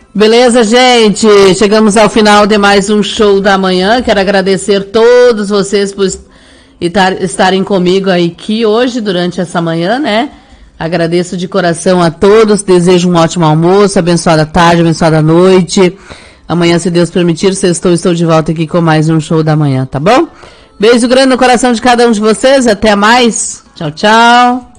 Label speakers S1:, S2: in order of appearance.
S1: Beleza, gente? Chegamos ao final de mais um show da manhã. Quero agradecer todos vocês por estarem comigo aqui hoje, durante essa manhã, né? Agradeço de coração a todos. Desejo um ótimo almoço, abençoada tarde, abençoada noite. Amanhã, se Deus permitir, estou de volta aqui com mais um show da manhã, tá bom? Beijo grande no coração de cada um de vocês. Até mais. Tchau, tchau.